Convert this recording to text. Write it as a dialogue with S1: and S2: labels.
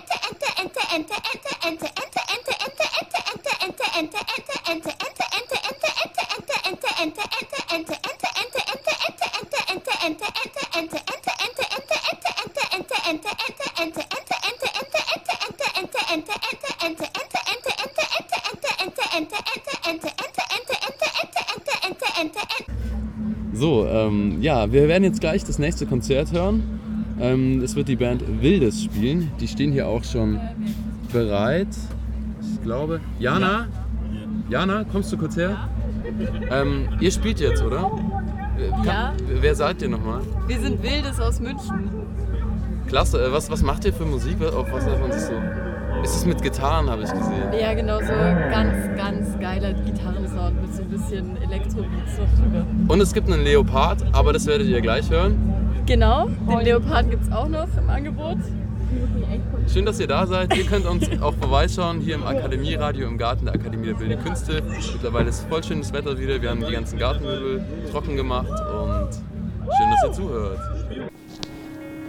S1: So, ja, wir werden jetzt gleich das nächste Konzert hören. Es wird die Band Wildes spielen. Die stehen hier auch schon bereit. Ich glaube, Jana, kommst du kurz her? Ihr spielt jetzt, oder?
S2: Ja.
S1: Wer seid ihr nochmal?
S2: Wir sind Wildes aus München.
S1: Klasse, was macht ihr für Musik? Auf was darf man sich so? Ist es mit Gitarren, habe ich gesehen?
S2: Ja, genau, so ganz geiler Gitarrensound mit so ein bisschen Elektrobeats noch drüber.
S1: Und es gibt einen Leopard, aber das werdet ihr gleich hören.
S2: Genau, den Leopard gibt es auch noch im Angebot.
S1: Schön, dass ihr da seid. Ihr könnt uns auch vorbeischauen hier im Akademieradio im Garten der Akademie der Bildenden Künste. Mittlerweile ist voll schönes Wetter wieder. Wir haben die ganzen Gartenmöbel trocken gemacht und schön, dass ihr zuhört.